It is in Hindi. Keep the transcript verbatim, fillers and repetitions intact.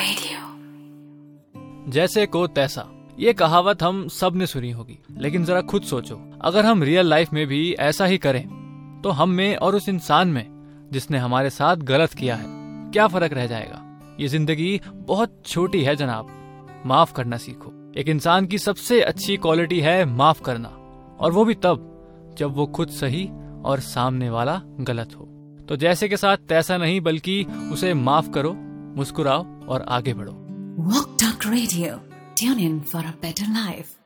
रेडियो। जैसे को तैसा, ये कहावत हम सब ने सुनी होगी, लेकिन जरा खुद सोचो, अगर हम रियल लाइफ में भी ऐसा ही करें तो हम में और उस इंसान में जिसने हमारे साथ गलत किया है क्या फर्क रह जाएगा। ये जिंदगी बहुत छोटी है जनाब, माफ करना सीखो। एक इंसान की सबसे अच्छी क्वालिटी है माफ करना, और वो भी तब जब वो खुद सही और सामने वाला गलत हो। तो जैसे के साथ तैसा नहीं, बल्कि उसे माफ करो, मुस्कुराओ और आगे बढ़ो। Walk Talk Radio. Tune in for a better life.